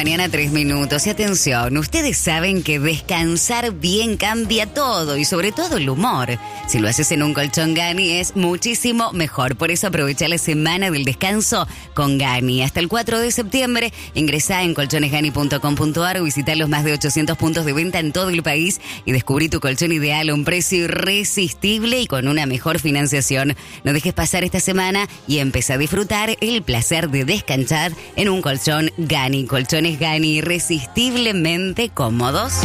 mañana, 3 minutos. Y atención, ustedes saben que descansar bien cambia todo y sobre todo el humor. Si lo haces en un colchón Gani es muchísimo mejor. Por eso aprovecha la semana del descanso con Gani. Hasta el 4 de septiembre ingresá en colchonesgani.com.ar o visita los más de 800 puntos de venta en todo el país y descubrí tu colchón ideal a un precio irresistible y con una mejor financiación. No dejes pasar esta semana y empieza a disfrutar el placer de descansar en un colchón Gani. Colchones Gani, irresistiblemente cómodos.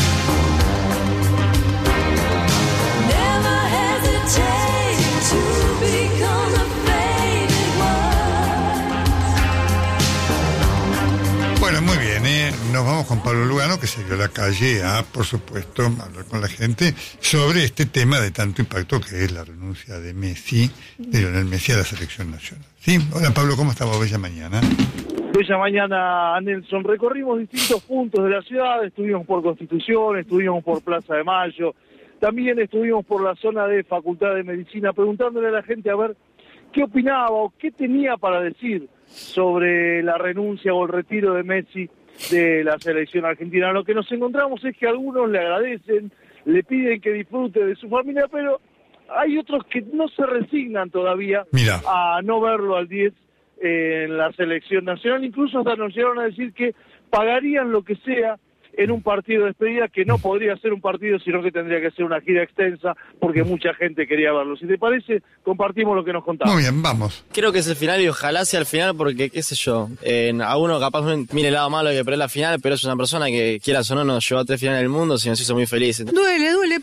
Bueno, muy bien, nos vamos con Pablo Lugano, que salió a la calle a, por supuesto, hablar con la gente sobre este tema de tanto impacto que es la renuncia de Lionel Messi a la selección nacional. ¿Sí? Hola Pablo, ¿cómo estamos? Bella mañana. Bella mañana, Nelson. Recorrimos distintos puntos de la ciudad, estuvimos por Constitución, estuvimos por Plaza de Mayo, también estuvimos por la zona de Facultad de Medicina, preguntándole a la gente a ver qué opinaba o qué tenía para decir sobre la renuncia o el retiro de Messi de la selección argentina. Lo que nos encontramos es que algunos le agradecen, le piden que disfrute de su familia, pero hay otros que no se resignan todavía a no verlo al 10 en la selección nacional. Incluso hasta nos llegaron a decir que pagarían lo que sea en un partido de despedida, que no podría ser un partido, sino que tendría que ser una gira extensa, porque mucha gente quería verlo. Si te parece, compartimos lo que nos contaban. Muy bien, vamos. Creo que es el final y ojalá sea el final porque, qué sé yo, a uno capaz mire el lado malo que perder la final, pero es una persona que, quieras o no, nos llevó a 3 finales del mundo y nos hizo muy felices. Duele,